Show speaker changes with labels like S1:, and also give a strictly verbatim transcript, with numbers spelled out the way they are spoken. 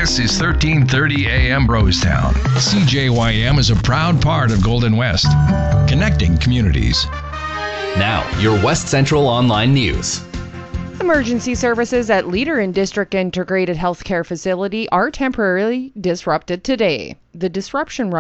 S1: This is thirteen thirty A M Brosetown. C J Y M is a proud part of Golden West, connecting communities.
S2: Now, your West Central Online News.
S3: Emergency services at Leader and District Integrated Healthcare Facility are temporarily disrupted today. The disruption